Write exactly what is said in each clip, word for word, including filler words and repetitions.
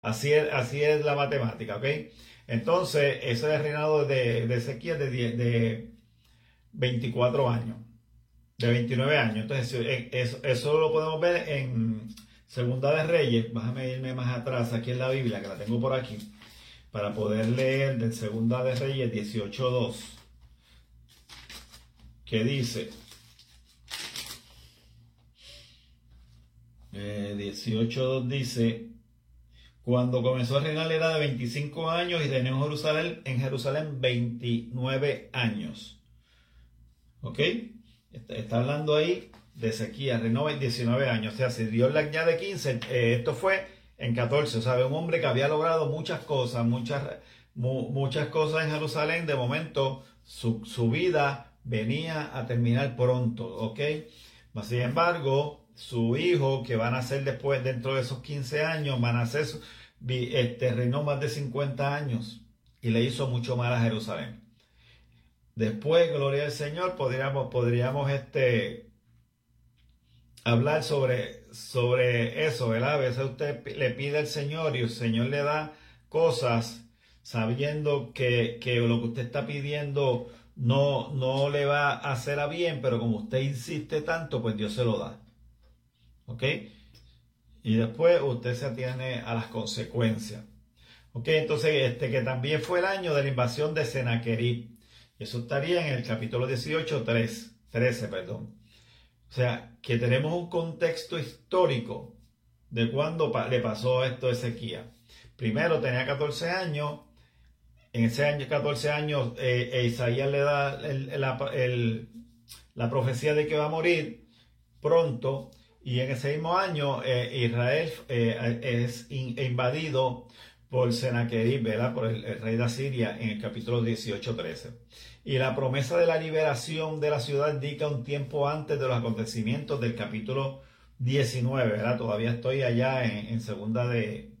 Así es, así es la matemática, ¿ok? Entonces, ese es el reinado de, de Ezequías de, die- de veinticuatro años, de veintinueve años. Entonces, eh, eso, eso lo podemos ver en Segunda de Reyes. Déjame irme más atrás aquí en la Biblia, que la tengo por aquí, para poder leer de Segunda de Reyes dieciocho dos, que dice, eh, dieciocho dos dice, cuando comenzó a reinar era de veinticinco años y reinó en Jerusalén, en Jerusalén veintinueve años. ¿Ok? Está, está hablando ahí de Ezequías, reinó en diecinueve años. O sea, si Dios le añade quince, eh, esto fue en catorce. O sea, un hombre que había logrado muchas cosas, muchas, mu, muchas cosas en Jerusalén. De momento, su, su vida venía a terminar pronto. ¿Ok? Sin embargo, su hijo, que van a nacer después, dentro de esos quince años, van a ser, este, reinó más de cincuenta años y le hizo mucho mal a Jerusalén. Después, gloria al Señor, podríamos, podríamos este, hablar sobre, sobre eso, ¿verdad? A veces usted le pide al Señor y el Señor le da cosas sabiendo que, que lo que usted está pidiendo no, no le va a hacer a bien, pero como usted insiste tanto, pues Dios se lo da. ¿Ok? Y después usted se atiene a las consecuencias. ¿Ok? Entonces, este que también fue el año de la invasión de Sennacherib. Eso estaría en el capítulo dieciocho, tres, trece, perdón. O sea, que tenemos un contexto histórico de cuándo le pasó esto a Ezequías. Primero tenía catorce años. En ese año, catorce años, eh, Isaías le da el, el, el, la profecía de que va a morir pronto. Y en ese mismo año, eh, Israel eh, es in, invadido por Sennacherib, ¿verdad? Por el, el rey de Asiria, en el capítulo dieciocho, trece. Y la promesa de la liberación de la ciudad indica un tiempo antes de los acontecimientos del capítulo diecinueve, ¿verdad? Todavía estoy allá en, en Segunda de,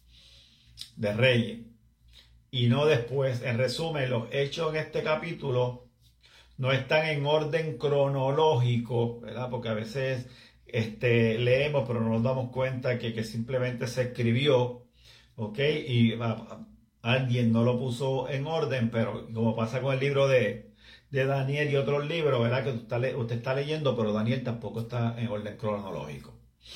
de Reyes. Y no después. En resumen, los hechos en este capítulo no están en orden cronológico, ¿verdad? Porque a veces este, leemos, pero no nos damos cuenta que, que simplemente se escribió, ¿ok? Y a, a, alguien no lo puso en orden, pero como pasa con el libro de, de Daniel y otros libros, ¿verdad? Que usted está, usted está leyendo, pero Daniel tampoco está en orden cronológico.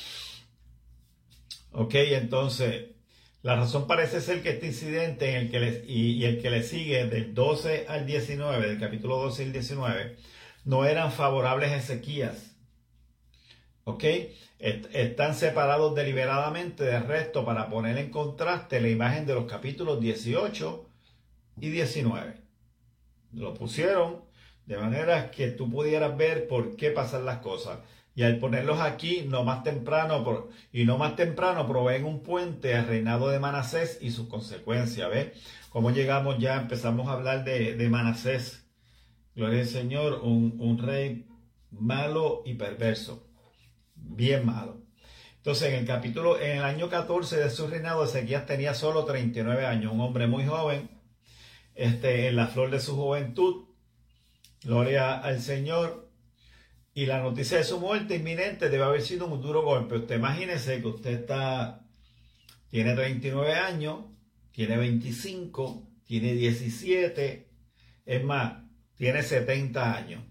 ¿Ok? Entonces, la razón parece ser que este incidente en el que le, y, y el que le sigue del doce al diecinueve, del capítulo doce al diecinueve, no eran favorables a Ezequías. ¿Ok? Est están separados deliberadamente del resto para poner en contraste la imagen de los capítulos dieciocho y diecinueve. Lo pusieron de manera que tú pudieras ver por qué pasan las cosas. Y al ponerlos aquí, no más temprano, por, y no más temprano, proveen un puente al reinado de Manasés y sus consecuencias. ¿Ves? Como llegamos ya, empezamos a hablar de, de Manasés. Gloria al Señor, un, un rey malo y perverso. Bien malo. Entonces, en el capítulo, en el año catorce de su reinado, Ezequías tenía solo treinta y nueve años, un hombre muy joven, este, en la flor de su juventud. Gloria al Señor. Y la noticia de su muerte inminente debe haber sido un duro golpe. Usted imagínese que usted está, tiene treinta y nueve años, tiene veinticinco, tiene diecisiete, es más, tiene setenta años.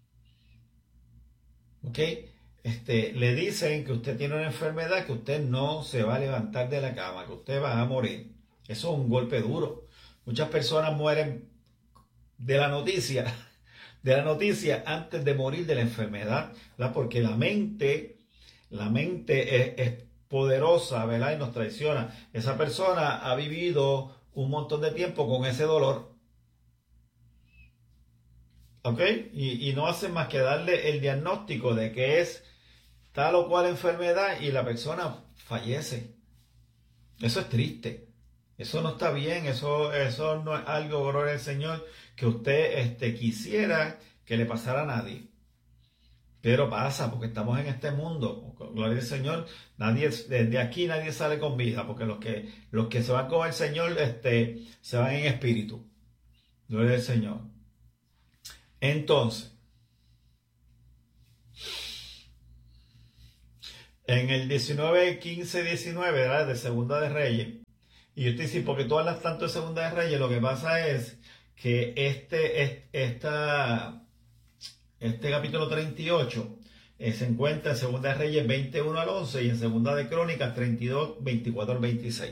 ¿Ok? Este, le dicen que usted tiene una enfermedad, que usted no se va a levantar de la cama, que usted va a morir. Eso es un golpe duro. Muchas personas mueren de la noticia, de la noticia antes de morir de la enfermedad, ¿verdad? Porque la mente, la mente es, es poderosa, ¿verdad? Y nos traiciona. Esa persona ha vivido un montón de tiempo con ese dolor, ¿ok? Y, y no hacen más que darle el diagnóstico de que es tal o cual enfermedad y la persona fallece. Eso es triste. Eso no está bien, eso, eso no es algo, gloria al Señor, que usted este, quisiera que le pasara a nadie. Pero pasa, porque estamos en este mundo, gloria al Señor, nadie, desde aquí nadie sale con vida, porque los que, los que se van con el Señor este, se van en espíritu. Gloria al Señor. Entonces, En el diecinueve, quince, diecinueve, ¿verdad? De Segunda de Reyes. Y usted dice, porque tú hablas tanto de Segunda de Reyes, lo que pasa es que este, este, esta, este capítulo treinta y ocho eh, se encuentra en Segunda de Reyes veintiuno al once y en Segunda de Crónicas treinta y dos, veinticuatro al veintiséis.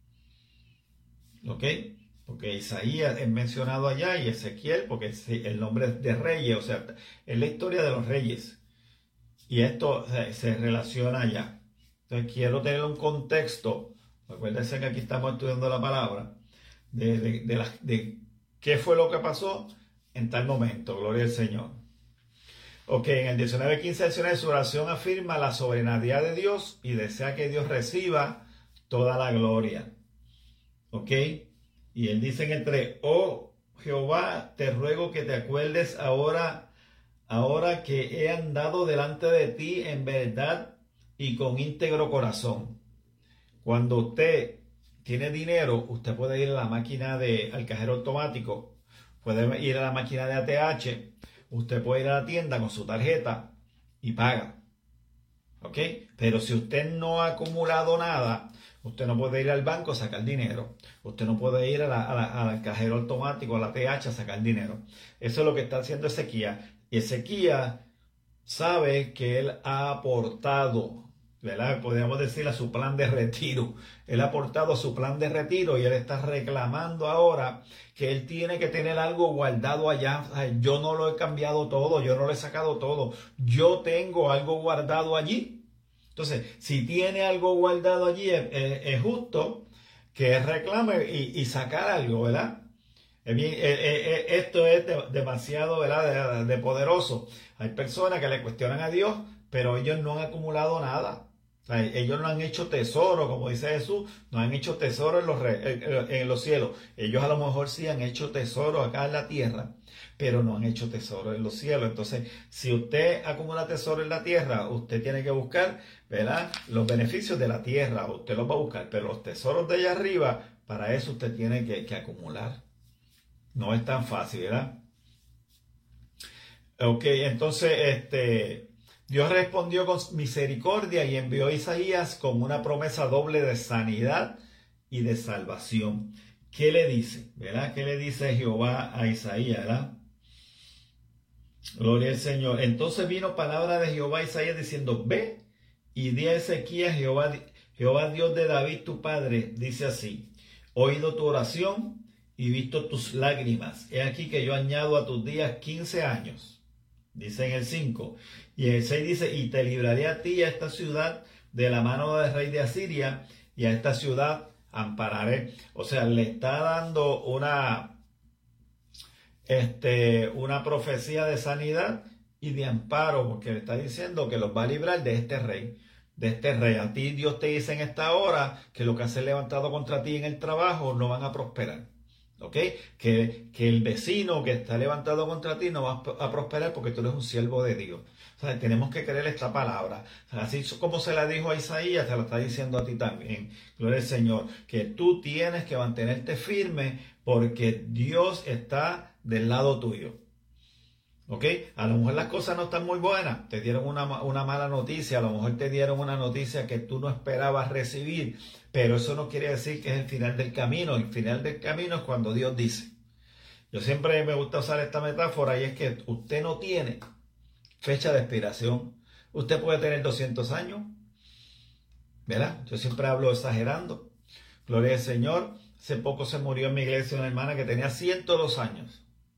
¿Ok? Porque Isaías es mencionado allá y Ezequiel, porque el nombre es de reyes, o sea, es la historia de los reyes. Y esto se, se relaciona allá. Entonces quiero tener un contexto. Acuérdense que aquí estamos estudiando la palabra. De, de, de, la, de qué fue lo que pasó en tal momento. Gloria al Señor. Ok, en el diecinueve quince de su oración afirma la soberanía de Dios y desea que Dios reciba toda la gloria. Ok. Y él dice en el tres, oh Jehová, te ruego que te acuerdes ahora, ahora que he andado delante de ti en verdad y con íntegro corazón. Cuando usted tiene dinero, usted puede ir a la máquina de, al cajero automático, puede ir a la máquina de A T H, usted puede ir a la tienda con su tarjeta y paga. ¿Ok? Pero si usted no ha acumulado nada, usted no puede ir al banco a sacar dinero. Usted no puede ir a la, a la, al cajero automático, a la A T H a sacar dinero. Eso es lo que está haciendo Ezequías. Y Ezequías sabe que él ha aportado, ¿verdad? Podríamos decir a su plan de retiro. Él ha aportado a su plan de retiro y él está reclamando ahora que él tiene que tener algo guardado allá. Yo no lo he cambiado todo, yo no lo he sacado todo. Yo tengo algo guardado allí. Entonces, si tiene algo guardado allí, es, es, es justo que él reclame y, y sacar algo, ¿verdad? Es bien, eh, eh, esto es de, demasiado, ¿verdad? De, de poderoso. Hay personas que le cuestionan a Dios, pero ellos no han acumulado nada. O sea, ellos no han hecho tesoro, como dice Jesús, no han hecho tesoro en los, en los cielos. Ellos a lo mejor sí han hecho tesoro acá en la tierra, pero no han hecho tesoro en los cielos. Entonces, si usted acumula tesoro en la tierra, usted tiene que buscar, ¿verdad?, los beneficios de la tierra. Usted los va a buscar, pero los tesoros de allá arriba, para eso usted tiene que, que acumular. No es tan fácil, ¿verdad? Ok, entonces, este... Dios respondió con misericordia y envió a Isaías con una promesa doble de sanidad y de salvación. ¿Qué le dice? ¿Verdad? ¿Qué le dice Jehová a Isaías? ¿Verdad? Gloria al Señor. Entonces vino palabra de Jehová a Isaías diciendo, ve y di a Ezequías, Jehová, Jehová Dios de David tu padre, dice así, oído tu oración y visto tus lágrimas. He aquí que yo añado a tus días quince años. Dice en el cinco. Y en el seis dice, y te libraré a ti y a esta ciudad de la mano del rey de Asiria, y a esta ciudad ampararé. O sea, le está dando una, este, una profecía de sanidad y de amparo, porque le está diciendo que los va a librar de este rey. De este rey. A ti Dios te dice en esta hora que lo que has levantado contra ti en el trabajo no van a prosperar. ¿Ok? Que, que el vecino que está levantado contra ti no va a prosperar porque tú eres un siervo de Dios. O sea, tenemos que creer esta palabra. O sea, así como se la dijo a Isaías, te la está diciendo a ti también. Gloria al Señor. Que tú tienes que mantenerte firme porque Dios está del lado tuyo. ¿Ok? A lo mejor las cosas no están muy buenas. Te dieron una, una mala noticia. A lo mejor te dieron una noticia que tú no esperabas recibir. Pero eso no quiere decir que es el final del camino. El final del camino es cuando Dios dice. Yo siempre me gusta usar esta metáfora y es que usted no tiene fecha de expiración. Usted puede tener doscientos años, ¿verdad? Yo siempre hablo exagerando. Gloria al Señor. Hace poco se murió en mi iglesia una hermana que tenía ciento dos años.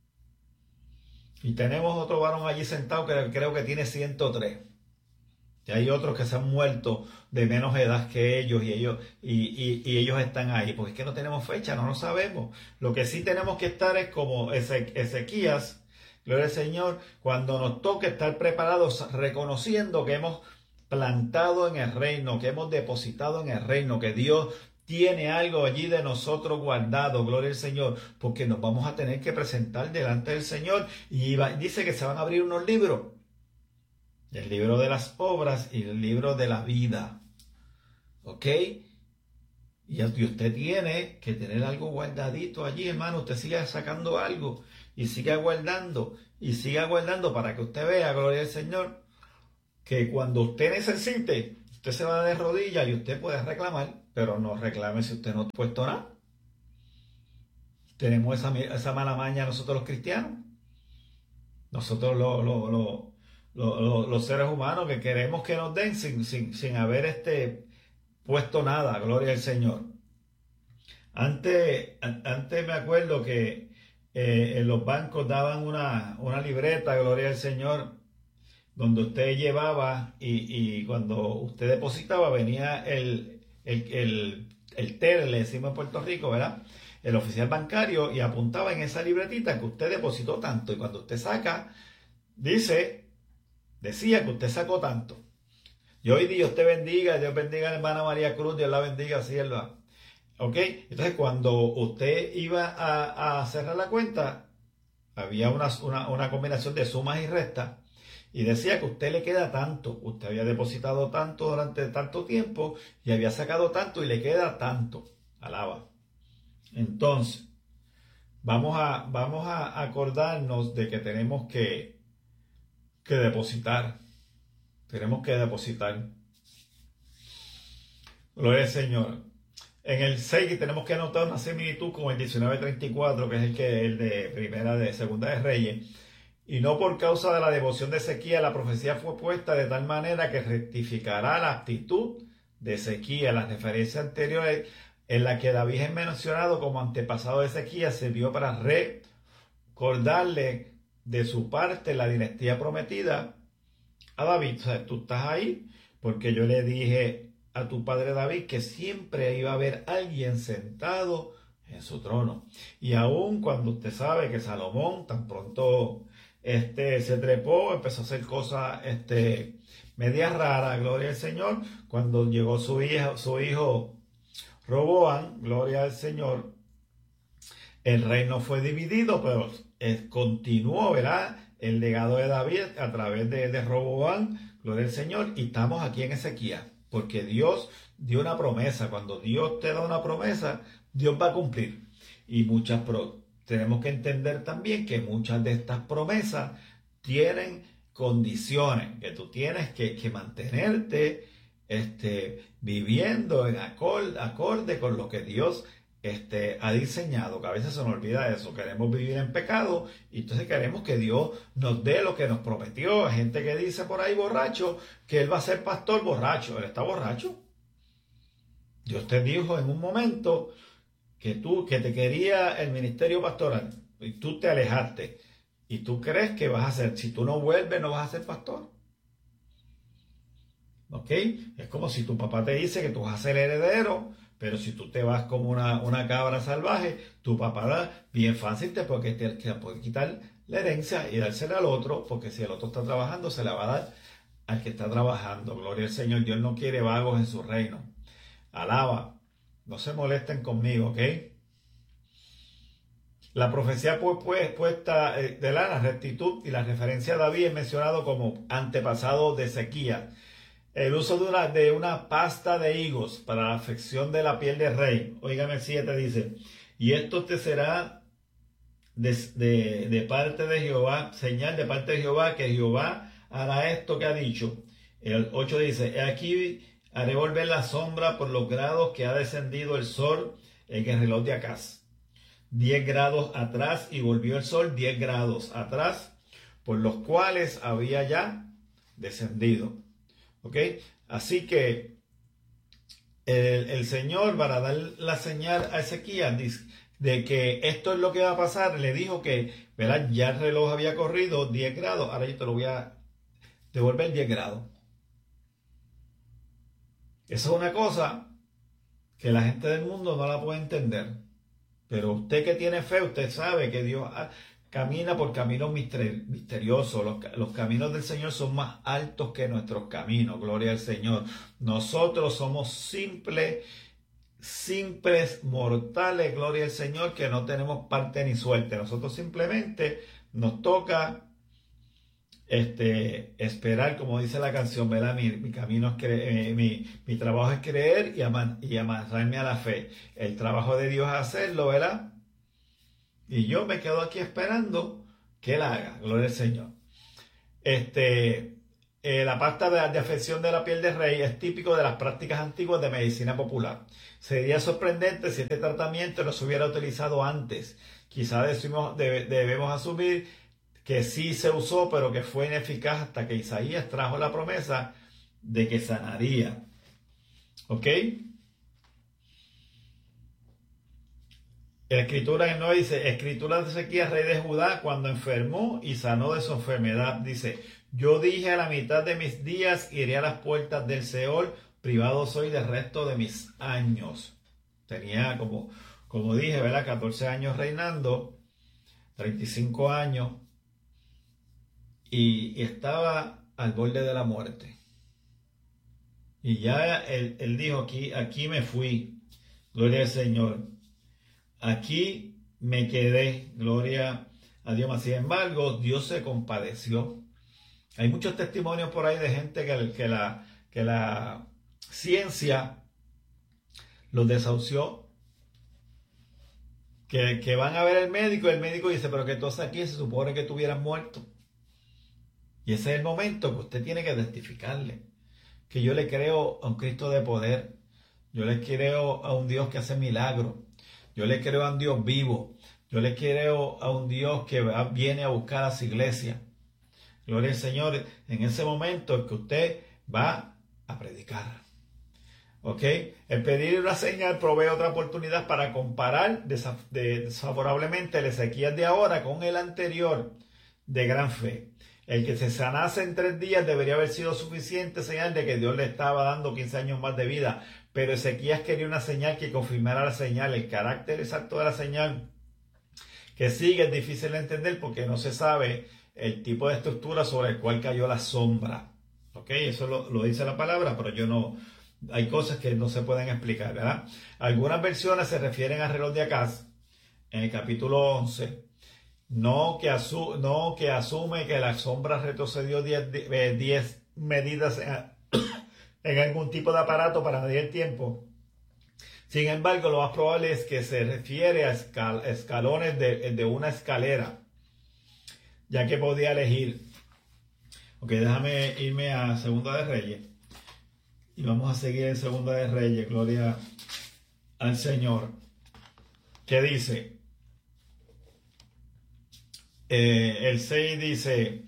Y tenemos otro varón allí sentado que creo que tiene ciento tres. Y hay otros que se han muerto de menos edad que ellos y ellos, y, y, y ellos están ahí. Porque es que no tenemos fecha, no lo sabemos. Lo que sí tenemos que estar es como Ezequías, gloria al Señor, cuando nos toque estar preparados, reconociendo que hemos plantado en el reino, que hemos depositado en el reino, que Dios tiene algo allí de nosotros guardado, gloria al Señor, porque nos vamos a tener que presentar delante del Señor. Y dice que se van a abrir unos libros. El libro de las obras y el libro de la vida. ¿Ok? Y usted tiene que tener algo guardadito allí, hermano. Usted siga sacando algo y siga guardando y siga guardando para que usted vea, gloria al Señor, que cuando usted necesite, Usted se va de rodillas y usted puede reclamar, pero no reclame si usted no ha puesto nada. Tenemos esa, esa mala maña nosotros los cristianos. Nosotros los, los, los, los, los, los seres humanos que queremos que nos den sin, sin, sin haber este, puesto nada. Gloria al Señor. Antes, antes me acuerdo que eh, en los bancos daban una, una libreta, gloria al Señor, donde usted llevaba y, y cuando usted depositaba venía el, el, el, el T E R, le decimos en Puerto Rico, ¿verdad? El oficial bancario, y apuntaba en esa libretita que usted depositó tanto, y cuando usted saca, dice, decía que usted sacó tanto. Y hoy Dios te bendiga, Dios bendiga a la hermana María Cruz, Dios la bendiga, sierva. ¿Ok? Entonces cuando usted iba a, a cerrar la cuenta, había una, una, una combinación de sumas y restas, y decía que a usted le queda tanto, usted había depositado tanto durante tanto tiempo, y había sacado tanto, y le queda tanto. Alaba. Entonces, vamos a, vamos a acordarnos de que tenemos que, que depositar. Tenemos que depositar. Gloria al Señor. En el seis tenemos que anotar una similitud con el diecinueve treinta y cuatro, que es el, que, el de primera de segunda de Reyes. Y no por causa de la devoción de Ezequías, la profecía fue puesta de tal manera que rectificará la actitud de Ezequías. Las referencias anteriores en la que David es mencionado como antepasado de Ezequías sirvió para recordarle de su parte la dinastía prometida a David. O sea, tú estás ahí porque yo le dije a tu padre David que siempre iba a haber alguien sentado en su trono. Y aún cuando usted sabe que Salomón tan pronto este, se trepó, empezó a hacer cosas este, medias raras, gloria al Señor, cuando llegó su hijo, su hijo Roboam, gloria al Señor, el reino fue dividido, pero eh, continuó, ¿verdad?, el legado de David a través de, de Roboam, gloria al Señor, y estamos aquí en Ezequías, porque Dios dio una promesa. Cuando Dios te da una promesa, Dios va a cumplir. Y muchas pro tenemos que entender también que muchas de estas promesas tienen condiciones, que tú tienes que, que mantenerte Este, viviendo en acorde, acorde con lo que Dios este, ha diseñado, que a veces se nos olvida eso. Queremos vivir en pecado y entonces queremos que Dios nos dé lo que nos prometió. Hay gente que dice por ahí borracho que Él va a ser pastor borracho. Él está borracho. Dios te dijo en un momento que tú, que te quería el ministerio pastoral y tú te alejaste y tú crees que vas a ser, si tú no vuelves no vas a ser pastor. ¿Ok? Es como si tu papá te dice que tú vas a ser heredero, pero si tú te vas como una, una cabra salvaje, tu papá bien fácil te puede, te, te puede quitar la herencia y dársela al otro, porque si el otro está trabajando, se la va a dar al que está trabajando. Gloria al Señor. Dios no quiere vagos en su reino. Alaba. No se molesten conmigo, ¿ok? La profecía pues, pues, puesta de la rectitud y la referencia a David es mencionado como antepasado de Ezequías. El uso de una, de una pasta de higos para la afección de la piel del rey. Óigame el siete, dice, y esto te será de, de, de parte de Jehová, señal de parte de Jehová, que Jehová hará esto que ha dicho. El ocho dice, aquí haré volver la sombra por los grados que ha descendido el sol en el reloj de Acaz. Diez grados atrás, y volvió el sol diez grados atrás, por los cuales había ya descendido. ¿Ok? Así que el, el Señor, para dar la señal a Ezequías de que esto es lo que va a pasar, le dijo que, ¿verdad?, ya el reloj había corrido diez grados, ahora yo te lo voy a devolver diez grados. Eso es una cosa que la gente del mundo no la puede entender. Pero usted que tiene fe, usted sabe que Dios camina por caminos misteriosos. Los, los caminos del Señor son más altos que nuestros caminos. Gloria al Señor. Nosotros somos simples, simples mortales. Gloria al Señor, que no tenemos parte ni suerte. Nosotros simplemente nos toca este, esperar, como dice la canción, ¿verdad? Mi, mi camino es creer, eh, mi, mi trabajo es creer y, ama, y amarrarme a la fe. El trabajo de Dios es hacerlo, ¿verdad? Y yo me quedo aquí esperando que Él haga. Gloria al Señor. Este, eh, la pasta de, de afección de la piel del rey es típico de las prácticas antiguas de medicina popular. Sería sorprendente si este tratamiento no se hubiera utilizado antes. Quizá decimos, debe, debemos asumir que sí se usó, pero que fue ineficaz hasta que Isaías trajo la promesa de que sanaría. ¿Ok? La escritura en no dice, escritura de Ezequías, rey de Judá, cuando enfermó y sanó de su enfermedad. Dice, yo dije a la mitad de mis días, iré a las puertas del Seol, privado soy del resto de mis años. Tenía, como, como dije, ¿verdad? catorce años reinando, treinta y cinco años, y, y estaba al borde de la muerte. Y ya él, él dijo, aquí, aquí me fui, gloria al Señor. Aquí me quedé, gloria a Dios. Sin embargo, Dios se compadeció. Hay muchos testimonios por ahí de gente que, que, la, que la ciencia los desahució. Que, que van a ver al médico y el médico dice, pero que tú estás aquí, se supone que tú hubieras muerto. Y ese es el momento que usted tiene que testificarle. Que yo le creo a un Cristo de poder. Yo le creo a un Dios que hace milagros. Yo le creo a un Dios vivo. Yo le creo a un Dios que va, viene a buscar a su iglesia. Gloria al Señor. En ese momento es que usted va a predicar. ¿Ok? El pedir una señal provee otra oportunidad para comparar desaf desfavorablemente el Ezequías de ahora con el anterior de gran fe. El que se sanase en tres días debería haber sido suficiente señal de que Dios le estaba dando quince años más de vida. Pero Ezequías quería una señal que confirmara la señal. El carácter exacto de la señal que sigue es difícil de entender porque no se sabe el tipo de estructura sobre el cual cayó la sombra. ¿Ok? Eso lo, lo dice la palabra, pero yo no... Hay cosas que no se pueden explicar, ¿verdad? Algunas versiones se refieren al reloj de Acaz en el capítulo once. No que, asu no que asume que la sombra retrocedió diez medidas en, en algún tipo de aparato para medir el tiempo. Sin embargo, lo más probable es que se refiere a escal escalones de, de una escalera, ya que podía elegir. Ok, déjame irme a Segunda de Reyes. Y vamos a seguir en Segunda de Reyes, gloria al Señor. ¿Qué dice? Eh, el seis dice,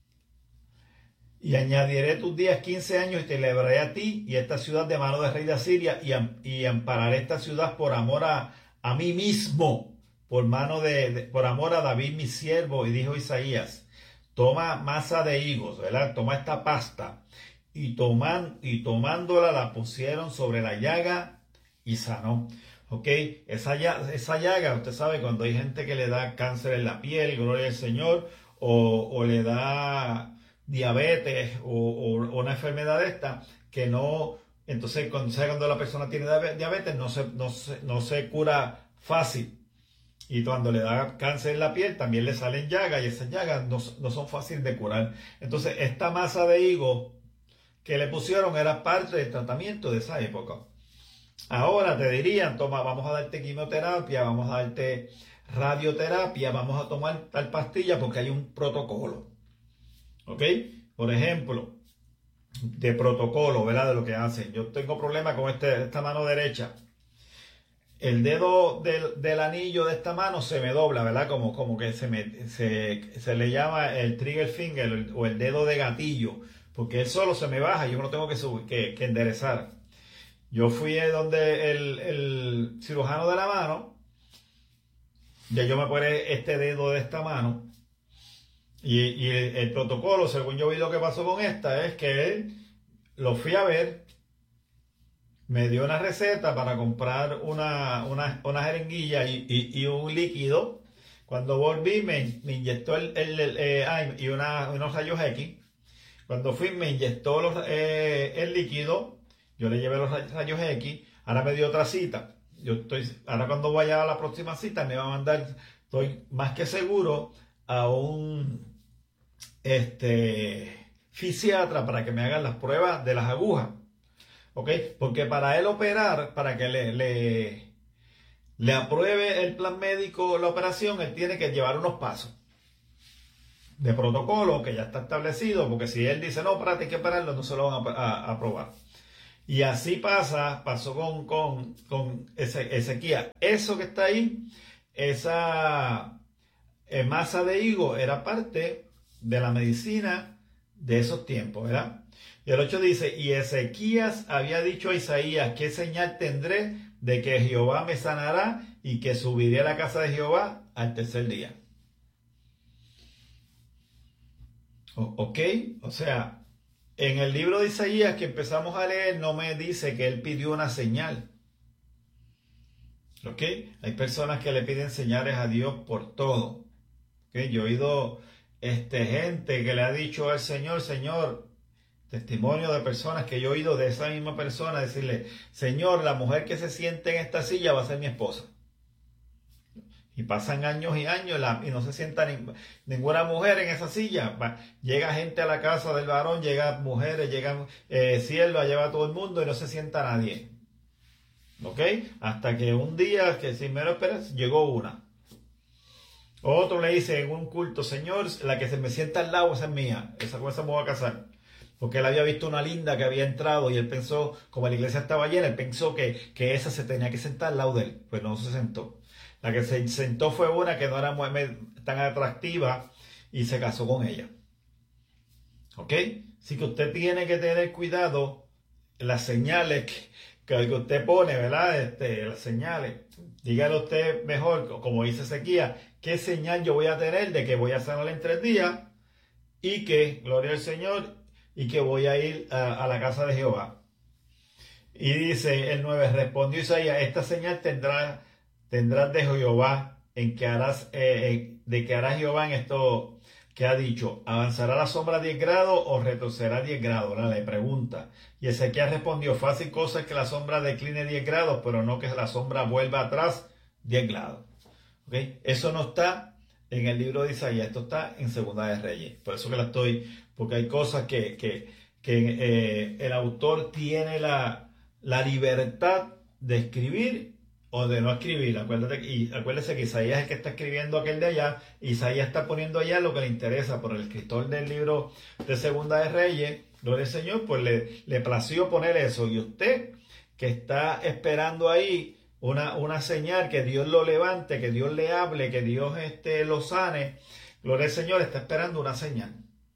y añadiré tus días quince años y te libraré a ti y esta ciudad de mano del rey de Asiria y, y ampararé esta ciudad por amor a, a mí mismo, por mano de, de, por amor a David mi siervo. Y dijo Isaías, toma masa de higos, ¿verdad? Toma esta pasta. Y, toman, y tomándola la pusieron sobre la llaga y sanó. Ok, esa, esa llaga, usted sabe, cuando hay gente que le da cáncer en la piel, gloria al Señor, o, o le da diabetes o, o, o una enfermedad de esta, que no, entonces cuando, cuando la persona tiene diabetes no se, no, se, no se cura fácil. Y cuando le da cáncer en la piel también le salen llagas y esas llagas no, no son fáciles de curar. Entonces esta masa de higo que le pusieron era parte del tratamiento de esa época. Ahora te dirían, toma, vamos a darte quimioterapia, vamos a darte radioterapia, vamos a tomar tal pastilla porque hay un protocolo. ¿Ok? Por ejemplo, de protocolo, ¿verdad? De lo que hacen. Yo tengo problemas con este, esta mano derecha. El dedo del, del anillo de esta mano se me dobla, ¿verdad? Como, como que se, me, se, se le llama el trigger finger o el dedo de gatillo. Porque él solo se me baja y yo no lo tengo que, subir, que, que enderezar. Yo fui donde el, el cirujano de la mano, ya yo me puse este dedo de esta mano, y, y el, el protocolo, según yo vi lo que pasó con esta, es que él lo fui a ver, me dio una receta para comprar una, una, una jeringuilla y, y, y un líquido. Cuando volví me, me inyectó el, el, el, eh, ay, y una, unos rayos X. Cuando fui me inyectó los, eh, el líquido, yo le llevé los rayos X, ahora me dio otra cita. Yo estoy, ahora cuando vaya a la próxima cita me va a mandar, estoy más que seguro, a un este, fisiatra para que me hagan las pruebas de las agujas. ¿Ok? Porque para él operar, para que le, le, le apruebe el plan médico la operación, él tiene que llevar unos pasos. de protocolo que ya está establecido, porque si él dice, no, espérate, hay que pararlo, no se lo van a, a, a aprobar. Y así pasa, pasó con, con, con Ezequías. Eso que está ahí, esa eh, masa de higo, era parte de la medicina de esos tiempos, ¿verdad? Y el ocho dice, y Ezequías había dicho a Isaías, ¿qué señal tendré de que Jehová me sanará y que subiré a la casa de Jehová al tercer día? O, ok, o sea, en el libro de Isaías que empezamos a leer no me dice que él pidió una señal. Ok, hay personas que le piden señales a Dios por todo. Okay, yo he oído este, gente que le ha dicho al Señor, Señor, testimonio de personas que yo he oído de esa misma persona decirle, Señor, la mujer que se siente en esta silla va a ser mi esposa. Y pasan años y años la, y no se sienta ni, ninguna mujer en esa silla. Va, llega gente a la casa del varón, llegan mujeres, llegan eh, siervas, lleva a todo el mundo y no se sienta nadie. ¿Ok? Hasta que un día, que sin menos esperas, llegó una. Otro le dice en un culto, Señor, la que se me sienta al lado, esa es mía, esa con esa me voy a casar. Porque él había visto una linda que había entrado y él pensó, como la iglesia estaba llena, él pensó que, que esa se tenía que sentar al lado de él. Pues no se sentó. La que se sentó fue una que no era muy, tan atractiva y se casó con ella. ¿Ok? Así que usted tiene que tener cuidado en las señales que, que usted pone, ¿verdad? Este, las señales. Dígale usted mejor, como dice Ezequías, qué señal yo voy a tener de que voy a sanar en tres días y que, gloria al Señor, y que voy a ir a, a la casa de Jehová. Y dice el nueve, respondió Isaías, esta señal tendrá, tendrás de Jehová, en que harás, eh, de que hará Jehová en esto que ha dicho, ¿avanzará la sombra diez grados o retrocederá diez grados? ¿No? Le pregunta. Y Ezequiel respondió, fácil cosa es que la sombra decline diez grados, pero no que la sombra vuelva atrás diez grados. ¿Okay? Eso no está en el libro de Isaías, esto está en Segunda de Reyes. Por eso que la estoy, porque hay cosas que, que, que eh, el autor tiene la, la libertad de escribir o de no escribir. Acuérdate, y acuérdese que Isaías es el que está escribiendo aquel de allá. Isaías está poniendo allá lo que le interesa, por el escritor del libro de Segunda de Reyes, gloria al Señor, pues le, le plació poner eso. Y usted que está esperando ahí una, una señal, que Dios lo levante, que Dios le hable, que Dios este, lo sane, gloria al Señor, está esperando una señal.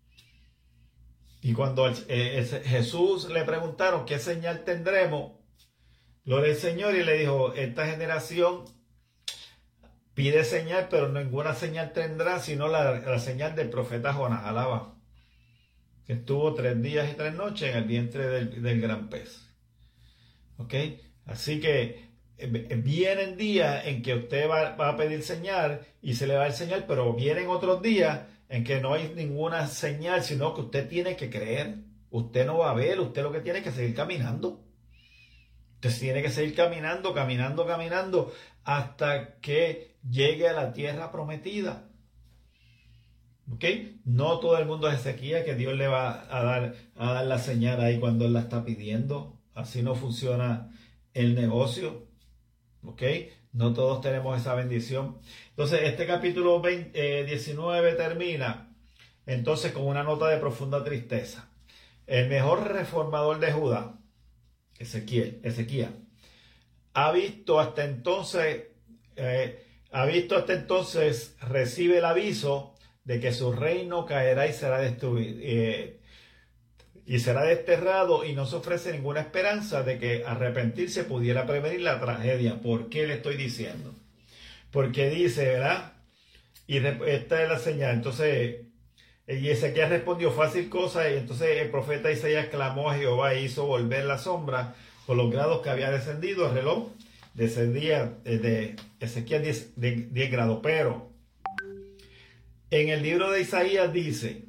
Y cuando el, eh, Jesús le preguntaron qué señal tendremos, gloria al Señor, y le dijo, esta generación pide señal, pero ninguna señal tendrá, sino la, la señal del profeta Jonás. Alaba, que estuvo tres días y tres noches en el vientre del, del gran pez. ¿Ok? Así que eh, vienen días en que usted va, va a pedir señal y se le va a dar señal, pero vienen otros días en que no hay ninguna señal, sino que usted tiene que creer. Usted no va a ver, usted lo que tiene es que seguir caminando. Usted tiene que seguir caminando, caminando, caminando, hasta que llegue a la tierra prometida. ¿Ok? No todo el mundo es Ezequiel, que Dios le va a dar, a dar la señal ahí cuando Él la está pidiendo. Así no funciona el negocio. ¿Ok? No todos tenemos esa bendición. Entonces, este capítulo veinte, eh, diecinueve termina entonces con una nota de profunda tristeza. El mejor reformador de Judá, Ezequiel, Ezequiel, ha visto hasta entonces, eh, ha visto hasta entonces, recibe el aviso de que su reino caerá y será destruido, eh, y será desterrado, y no se ofrece ninguna esperanza de que arrepentirse pudiera prevenir la tragedia. ¿Por qué le estoy diciendo? Porque dice, ¿verdad? Y esta es la señal. Entonces, y Ezequiel respondió, fácil cosa, y entonces el profeta Isaías clamó a Jehová e hizo volver la sombra por los grados que había descendido. El reloj descendía de Ezequiel diez grados, pero en el libro de Isaías dice,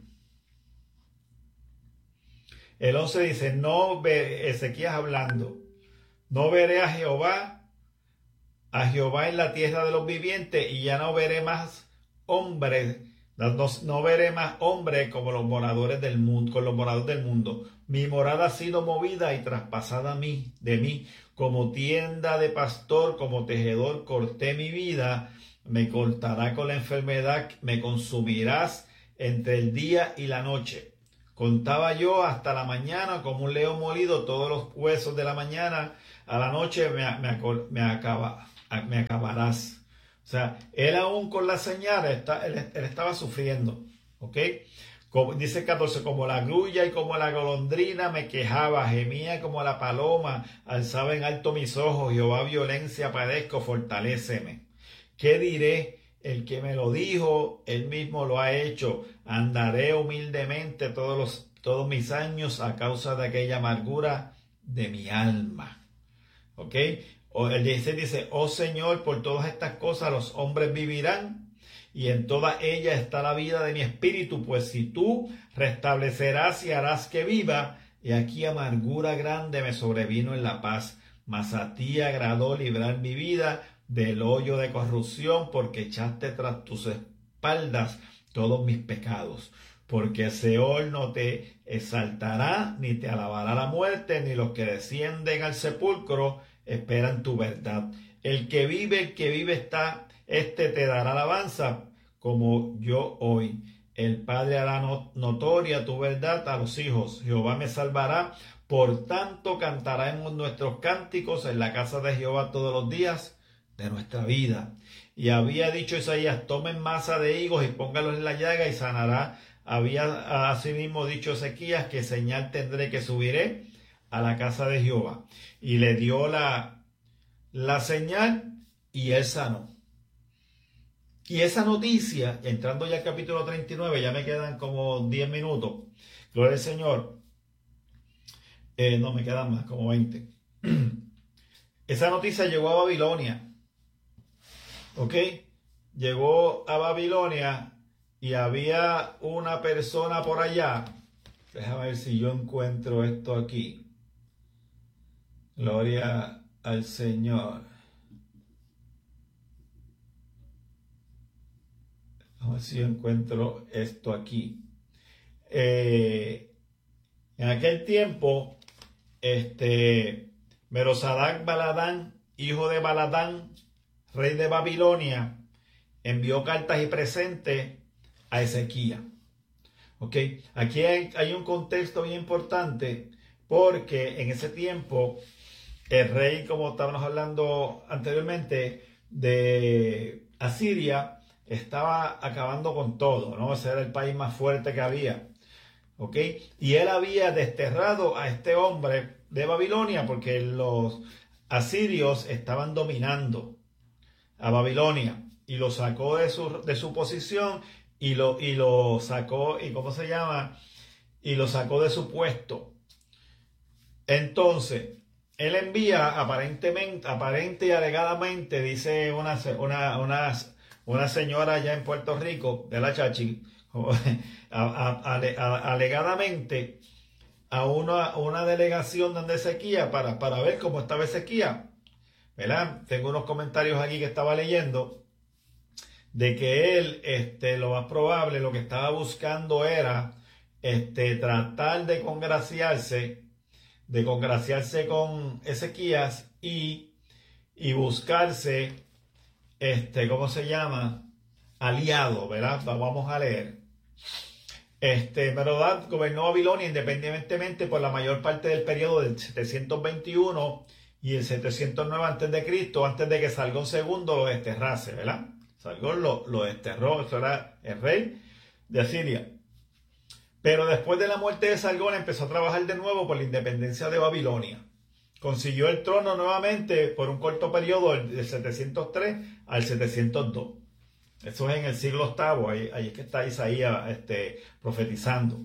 el once dice, no ve, Ezequiel hablando, no veré a Jehová, a Jehová en la tierra de los vivientes, y ya no veré más hombres, no, no veré más hombres como los moradores del mundo, con los moradores del mundo. Mi morada ha sido movida y traspasada a mí, de mí, como tienda de pastor, como tejedor corté mi vida, me cortará con la enfermedad, me consumirás entre el día y la noche. Contaba yo hasta la mañana como un león molido, todos los huesos de la mañana a la noche me, me, me, acaba, me acabarás. O sea, él aún con las señales, está, él, él estaba sufriendo. ¿Ok? Como, dice catorce, como la grulla y como la golondrina me quejaba, gemía como la paloma, alzaba en alto mis ojos, Jehová violencia padezco, fortaléceme. ¿Qué diré? El que me lo dijo, él mismo lo ha hecho. Andaré humildemente todos, los, todos mis años a causa de aquella amargura de mi alma. ¿Ok? O el dieciséis dice, oh Señor, por todas estas cosas los hombres vivirán, y en toda ella está la vida de mi espíritu, pues si tú restablecerás y harás que viva, y aquí amargura grande me sobrevino en la paz, mas a ti agradó librar mi vida del hoyo de corrupción, porque echaste tras tus espaldas todos mis pecados. Porque Seol no te exaltará, ni te alabará la muerte, ni los que descienden al sepulcro esperan tu verdad. El que vive, el que vive está, este te dará alabanza, como yo hoy. El Padre hará notoria tu verdad a los hijos. Jehová me salvará, por tanto cantaremos nuestros cánticos en la casa de Jehová todos los días de nuestra vida. Y había dicho Isaías, tomen masa de higos y póngalos en la llaga y sanará. Había asimismo dicho Ezequías, que señal tendré que subiré a la casa de Jehová. Y le dio la, la señal y él sanó. Y esa noticia, entrando ya al capítulo treinta y nueve, ya me quedan como diez minutos. Gloria al Señor. Eh, no, me quedan más, como veinte. Esa noticia llegó a Babilonia. ¿Ok? Llegó a Babilonia y había una persona por allá. Déjame ver si yo encuentro esto aquí. Gloria al Señor. A ver si yo encuentro esto aquí. Eh, en aquel tiempo, este, Merosadac Baladán, hijo de Baladán, rey de Babilonia, envió cartas y presentes a Ezequías. ¿Ok? Aquí hay, hay un contexto bien importante, porque en ese tiempo el rey, como estábamos hablando anteriormente, de Asiria, estaba acabando con todo, ¿no? Ese era el país más fuerte que había. ¿Ok? Y él había desterrado a este hombre de Babilonia porque los asirios estaban dominando a Babilonia, y lo sacó de su, de su posición y lo, y lo sacó, y ¿cómo se llama? Y lo sacó de su puesto. Entonces, él envía aparentemente, aparente y alegadamente, dice una, una, una, una señora allá en Puerto Rico, de la Chachi, a, a, a, alegadamente a una, una delegación donde Ezequías para, para ver cómo estaba Ezequías. ¿Verdad? Tengo unos comentarios aquí que estaba leyendo de que él, este, lo más probable, lo que estaba buscando era este, tratar de congraciarse, de congraciarse con Ezequías y, y buscarse, este, ¿cómo se llama? Aliado, ¿verdad? Vamos a leer. Este, Merodach gobernó Babilonia independientemente por la mayor parte del periodo del setecientos veintiuno y el setecientos nueve antes de Cristo, antes de que Sargón segundo lo desterrase, ¿verdad? Sargón lo, lo desterró, eso era el rey de Asiria. Pero después de la muerte de Sargón empezó a trabajar de nuevo por la independencia de Babilonia. Consiguió el trono nuevamente por un corto periodo del setecientos tres al setecientos dos. Eso es en el siglo octavo, ahí, ahí es que está Isaías este, profetizando.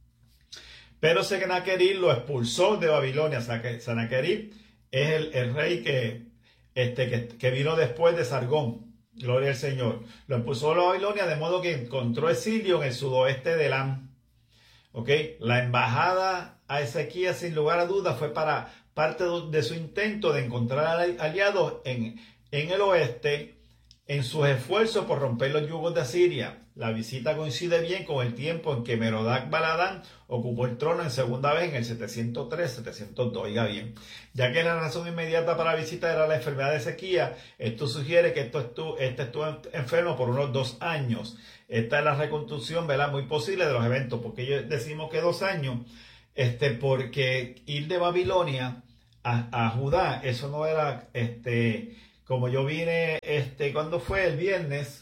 Pero Senaquerib lo expulsó de Babilonia. Senaquerib es el, el rey que, este, que, que vino después de Sargón. Gloria al Señor. Lo expulsó a Babilonia, de modo que encontró exilio en el sudoeste de Elam. ¿Okay? La embajada a Ezequías, sin lugar a dudas, fue para parte de su intento de encontrar aliados en, en el oeste, en sus esfuerzos por romper los yugos de Asiria. La visita coincide bien con el tiempo en que Merodach Baladán ocupó el trono en segunda vez en el setecientos tres setecientos dos. Oiga bien, ya que la razón inmediata para la visita era la enfermedad de Ezequías, esto sugiere que esto estuvo, este estuvo enfermo por unos dos años. Esta es la reconstrucción, ¿verdad?, muy posible de los eventos, porque ellos decimos que dos años, este, porque ir de Babilonia a, a Judá, eso no era, este, como yo vine, este, ¿cuándo fue? El viernes.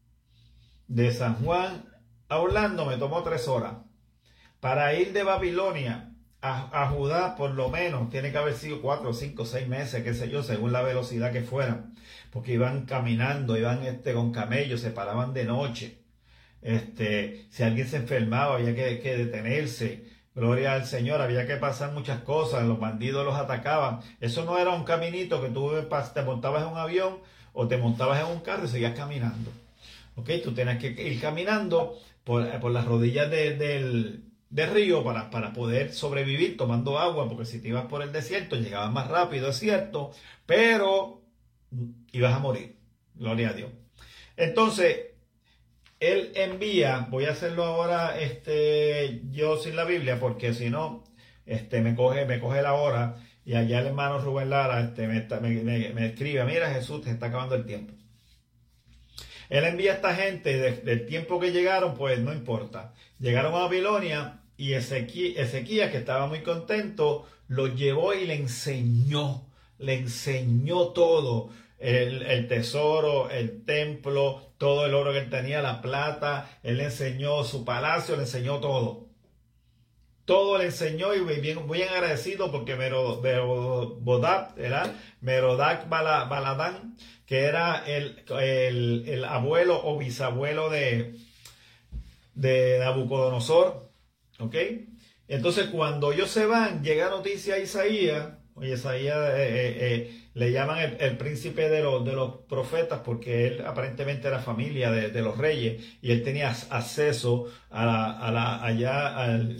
De San Juan a Orlando me tomó tres horas. Para ir de Babilonia a, a Judá, por lo menos, tiene que haber sido cuatro, cinco, seis meses, qué sé yo, según la velocidad que fuera. Porque iban caminando, iban este, con camellos, se paraban de noche. Este, si alguien se enfermaba, había que, que detenerse. Gloria al Señor, había que pasar muchas cosas, los bandidos los atacaban. Eso no era un caminito que tú te montabas en un avión o te montabas en un carro y seguías caminando. Ok, tú tienes que ir caminando por, por las rodillas de, del, del río para, para poder sobrevivir tomando agua, porque si te ibas por el desierto llegabas más rápido, es cierto, pero ibas a morir. Gloria a Dios. Entonces, él envía, voy a hacerlo ahora este, yo sin la Biblia, porque si no, este, me coge, me coge la hora, y allá el hermano Rubén Lara este, me, me, me, me escribe, mira Jesús, te está acabando el tiempo. Él envía a esta gente, de, del tiempo que llegaron, pues no importa. Llegaron a Babilonia y Ezequías, Ezequías, que estaba muy contento, lo llevó y le enseñó, le enseñó todo. El, el tesoro, el templo, todo el oro que él tenía, la plata, él le enseñó su palacio, le enseñó todo. Todo le enseñó y bien, bien agradecido porque Merodach, ¿verdad? Merodach Baladán, que era el, el, el abuelo o bisabuelo de, de Nabucodonosor, ¿ok? Entonces cuando ellos se van, llega noticia a Isaías, oye, Isaías eh, eh, eh, le llaman el, el príncipe de los, de los profetas porque él aparentemente era familia de, de los reyes y él tenía acceso a la, a la, allá al,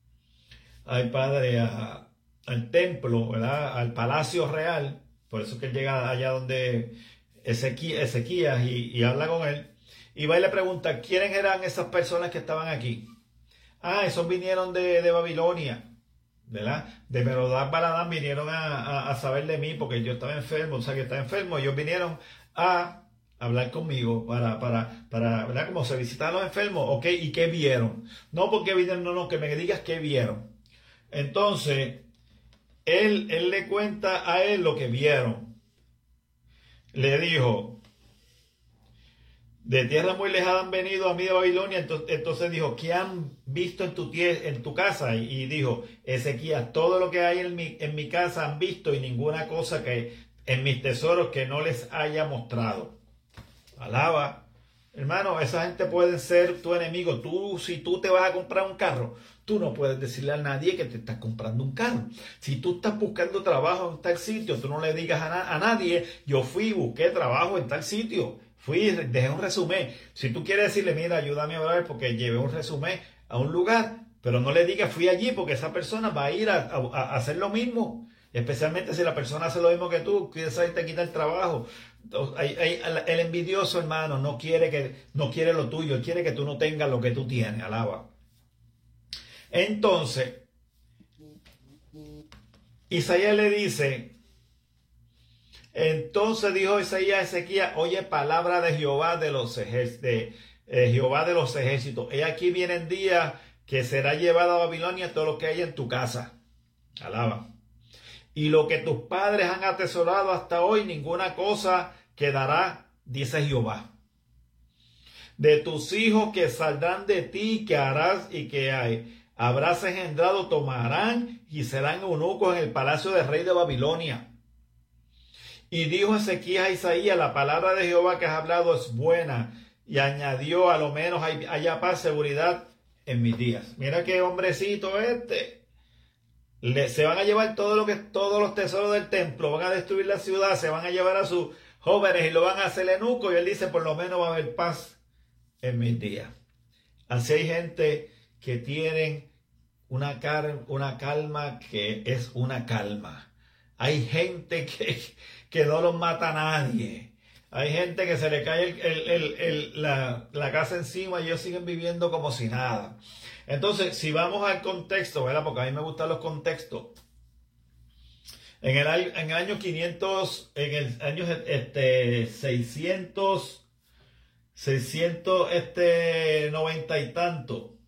al padre, a, al templo, ¿verdad? Al palacio real. Por eso que él llega allá donde Ezequías, Ezequías y, y habla con él. Y va y le pregunta, ¿quiénes eran esas personas que estaban aquí? Ah, esos vinieron de, de Babilonia, ¿verdad? De Merodach Baladán vinieron a, a, a saber de mí porque yo estaba enfermo, o sea que estaba enfermo. Ellos vinieron a hablar conmigo para, para, para, ¿verdad? Como se visitan los enfermos, ¿ok? ¿Y qué vieron? No porque vinieron, no, no, que me digas qué vieron. Entonces, él, él le cuenta a él lo que vieron. Le dijo, de tierra muy lejana han venido a mí de Babilonia. Entonces, entonces dijo, ¿qué han visto en tu, en tu casa? Y, y dijo, Ezequías, todo lo que hay en mi, en mi casa han visto y ninguna cosa que en mis tesoros que no les haya mostrado. Alaba. Hermano, esa gente puede ser tu enemigo. Tú, si tú te vas a comprar un carro, tú no puedes decirle a nadie que te estás comprando un carro. Si tú estás buscando trabajo en tal sitio, tú no le digas a, na a nadie, yo fui y busqué trabajo en tal sitio. Fui, dejé un resumen. Si tú quieres decirle, mira, ayúdame a hablar porque llevé un resumen a un lugar, pero no le digas, fui allí, porque esa persona va a ir a, a, a hacer lo mismo. Especialmente si la persona hace lo mismo que tú, quieres te quita el trabajo. El envidioso, hermano, no quiere, que, no quiere lo tuyo, quiere que tú no tengas lo que tú tienes. Alaba. Entonces, Isaías le dice, entonces dijo Isaías a Ezequías, oye palabra de Jehová de los ejércitos, de eh, Jehová de los ejércitos. He aquí vienen días que será llevado a Babilonia todo lo que hay en tu casa. Alaba. Y lo que tus padres han atesorado hasta hoy, ninguna cosa quedará, dice Jehová. De tus hijos que saldrán de ti, que harás y que hay, habrás engendrado, tomarán y serán eunucos en el palacio del rey de Babilonia. Y dijo Ezequías a Isaías, la palabra de Jehová que has hablado es buena. Y añadió, a lo menos haya paz, seguridad en mis días. Mira qué hombrecito este. Le, se van a llevar todo lo que, todos los tesoros del templo, van a destruir la ciudad, se van a llevar a sus jóvenes y lo van a hacer eunuco. Y él dice, por lo menos va a haber paz en mis días. Así hay gente que tienen una, car una calma que es una calma. Hay gente que, que no los mata a nadie. Hay gente que se le cae el, el, el, el, la, la casa encima y ellos siguen viviendo como si nada. Entonces, si vamos al contexto, ¿verdad? Porque a mí me gustan los contextos. En el, en el año quinientos, en el año este, seiscientos, seiscientos este, noventa y tanto,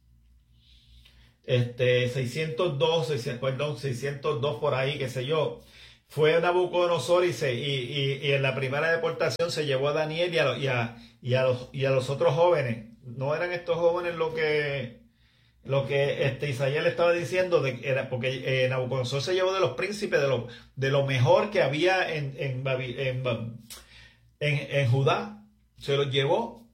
este, seiscientos dos, seiscientos, perdón, seiscientos dos por ahí, qué sé yo, fue Nabucodonosor y, se, y, y, y en la primera deportación se llevó a Daniel y a, y, a, y, a los, y a los otros jóvenes. No eran estos jóvenes lo que, lo que este, Isaías le estaba diciendo, de, era porque eh, Nabucodonosor se llevó de los príncipes, de lo, de lo mejor que había en, en, en, en, en Judá. Se los llevó.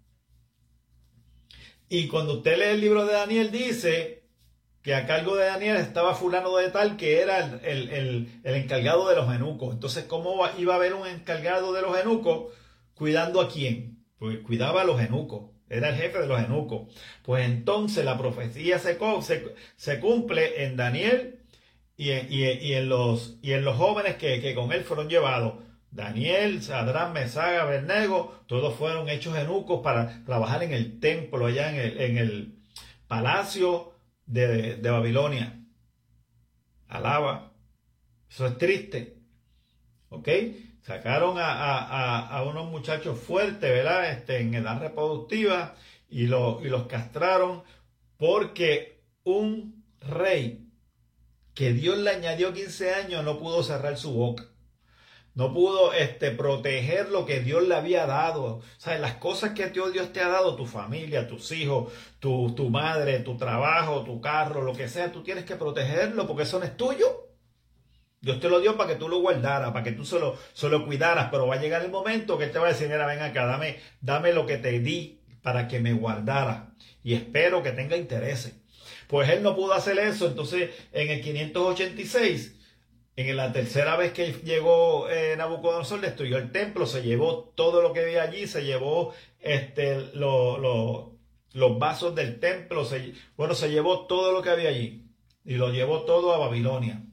Y cuando usted lee el libro de Daniel, dice que a cargo de Daniel estaba fulano de tal que era el, el, el, el encargado de los eunucos. Entonces, ¿cómo iba a haber un encargado de los eunucos cuidando a quién? Pues cuidaba a los eunucos, era el jefe de los eunucos. Pues entonces la profecía se, se, se cumple en Daniel y en, y, y en, los, y en los jóvenes que, que con él fueron llevados. Daniel, Sadrán, Mesach, Abednego, todos fueron hechos eunucos para trabajar en el templo, allá en el, en el palacio De, de Babilonia. Alaba. Eso es triste. ¿Ok? Sacaron a, a, a, a unos muchachos fuertes, ¿verdad? Este, en edad reproductiva y, lo, y los castraron porque un rey que Dios le añadió quince años no pudo cerrar su boca. No pudo este, proteger lo que Dios le había dado. O sea, las cosas que Dios te ha dado, tu familia, tus hijos, tu, tu madre, tu trabajo, tu carro, lo que sea, tú tienes que protegerlo porque eso no es tuyo. Dios te lo dio para que tú lo guardaras, para que tú se lo, se lo cuidaras, pero va a llegar el momento que Él te va a decir, mira, ven acá, dame, dame lo que te di para que me guardara. Y espero que tenga intereses. Pues Él no pudo hacer eso, entonces en el quinientos ochenta y seis... En la tercera vez que llegó eh, Nabucodonosor, destruyó el templo, se llevó todo lo que había allí, se llevó este, lo, lo, los vasos del templo, se, bueno, se llevó todo lo que había allí y lo llevó todo a Babilonia.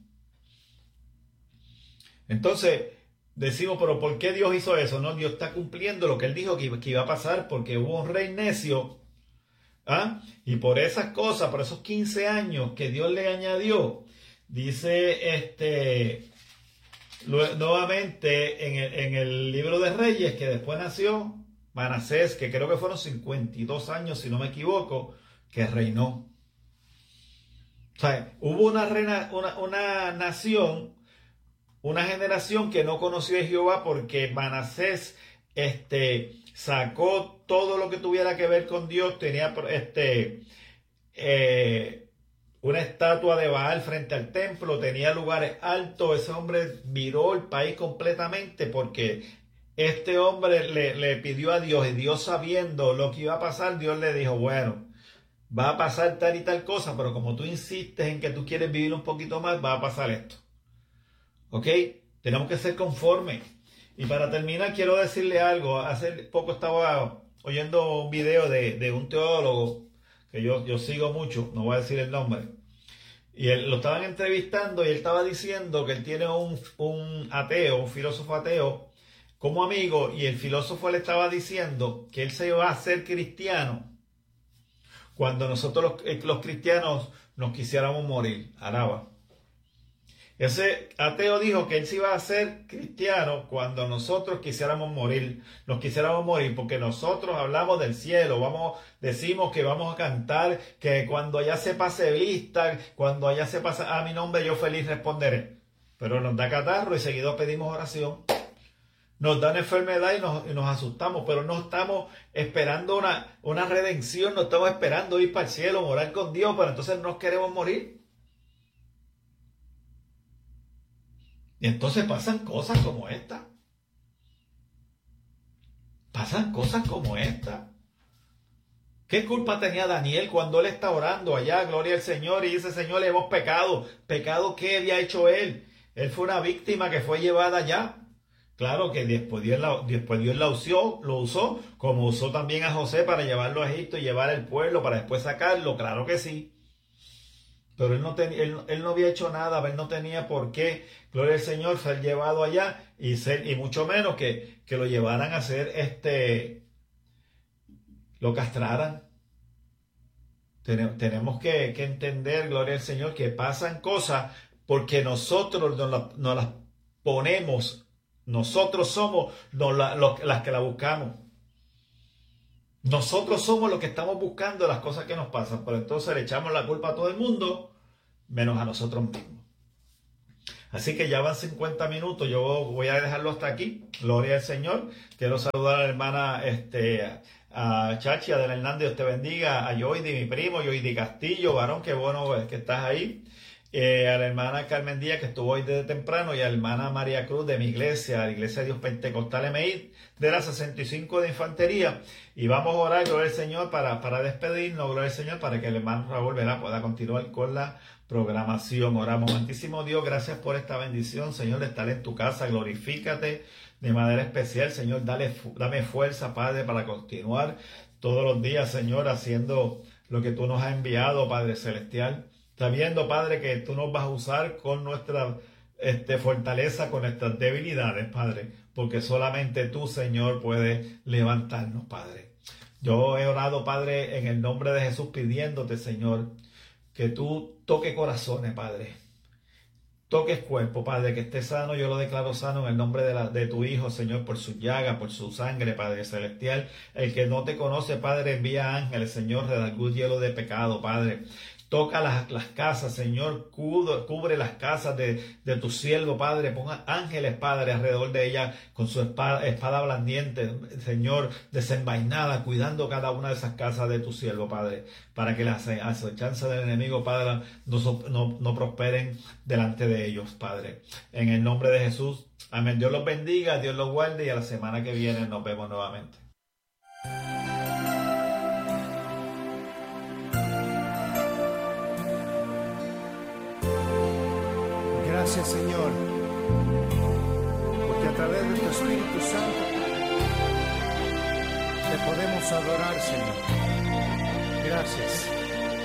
Entonces, decimos, pero ¿por qué Dios hizo eso? No, Dios está cumpliendo lo que Él dijo que, que iba a pasar porque hubo un rey necio, ¿ah? Y por esas cosas, por esos quince años que Dios le añadió, dice este nuevamente en el, en el libro de Reyes que después nació Manasés, que creo que fueron cincuenta y dos años, si no me equivoco, que reinó. O sea, hubo una, reina, una, una nación, una generación que no conoció a Jehová porque Manasés este, sacó todo lo que tuviera que ver con Dios, tenía este... Eh, una estatua de Baal frente al templo, tenía lugares altos. Ese hombre viró el país completamente porque este hombre le, le pidió a Dios y Dios, sabiendo lo que iba a pasar, Dios le dijo, bueno, va a pasar tal y tal cosa, pero como tú insistes en que tú quieres vivir un poquito más, va a pasar esto. ¿Ok? Tenemos que ser conformes. Y para terminar, quiero decirle algo. Hace poco estaba oyendo un video de, de un teólogo que yo, yo sigo mucho, no voy a decir el nombre, y él, lo estaban entrevistando y él estaba diciendo que él tiene un, un ateo, un filósofo ateo, como amigo, y el filósofo le estaba diciendo que él se iba a hacer cristiano cuando nosotros los, los cristianos nos quisiéramos morir. Alaba. Ese ateo dijo que él se iba a hacer cristiano cuando nosotros quisiéramos morir, nos quisiéramos morir, porque nosotros hablamos del cielo, vamos, decimos que vamos a cantar, que cuando allá se pase vista, cuando allá se pase a mi nombre, yo feliz responderé. Pero nos da catarro y seguido pedimos oración. Nos da una enfermedad y nos, y nos asustamos, pero no estamos esperando una, una redención, no estamos esperando ir para el cielo, morar con Dios, pero entonces no nos queremos morir. Y entonces pasan cosas como esta. Pasan cosas como esta. ¿Qué culpa tenía Daniel cuando él está orando allá, gloria al Señor, y dice, Señor, hemos pecado? ¿Pecado qué había hecho él? Él fue una víctima que fue llevada allá. Claro que después Dios, la, después Dios la usó, lo usó, como usó también a José para llevarlo a Egipto y llevar al pueblo para después sacarlo. Claro que sí. Pero él no, tenía, él, él no había hecho nada, él no tenía por qué, gloria al Señor, ser llevado allá y, ser, y mucho menos que, que lo llevaran a hacer, este, lo castraran. Ten, tenemos que, que entender, gloria al Señor, que pasan cosas porque nosotros nos, la, nos las ponemos, nosotros somos nos la, los, las que la buscamos. Nosotros somos los que estamos buscando las cosas que nos pasan, pero entonces le echamos la culpa a todo el mundo, menos a nosotros mismos. Así que ya van cincuenta minutos, yo voy a dejarlo hasta aquí. Gloria al Señor. Quiero saludar a la hermana este, a Chachi, a Adela Hernández, Dios te bendiga, a Yoidi, mi primo, Yoidi Castillo, varón, qué bueno que estás ahí. Eh, a la hermana Carmen Díaz, que estuvo hoy desde temprano, y a la hermana María Cruz de mi iglesia, la Iglesia de Dios Pentecostal M I de la sesenta y cinco de Infantería. Y vamos a orar, gloria al Señor, para, para despedirnos, gloria al Señor, para que el hermano Raúl Vera pueda continuar con la programación. Oramos. Santísimo Dios, gracias por esta bendición, Señor, de estar en tu casa. Glorifícate de manera especial, Señor. Dale, dame fuerza, Padre, para continuar todos los días, Señor, haciendo lo que tú nos has enviado, Padre Celestial. Sabiendo, Padre, que tú nos vas a usar con nuestra este, fortaleza, con nuestras debilidades, Padre, porque solamente tú, Señor, puedes levantarnos, Padre. Yo he orado, Padre, en el nombre de Jesús, pidiéndote, Señor, que tú toques corazones, Padre. Toques cuerpo, Padre, que esté sano. Yo lo declaro sano en el nombre de, la, de tu Hijo, Señor, por su llaga, por su sangre, Padre Celestial. El que no te conoce, Padre, envía ángeles, Señor, de algún hielo de pecado, Padre. Toca las, las casas, Señor, cubre, cubre las casas de, de tu siervo, Padre. Ponga ángeles, Padre, alrededor de ella con su espada, espada blandiente, Señor, desenvainada, cuidando cada una de esas casas de tu siervo, Padre, para que las acechanzas del enemigo, Padre, no, no, no prosperen delante de ellos, Padre. En el nombre de Jesús, amén. Dios los bendiga, Dios los guarde y a la semana que viene nos vemos nuevamente. Gracias, Señor, porque a través de tu Espíritu Santo te podemos adorar, Señor. Gracias.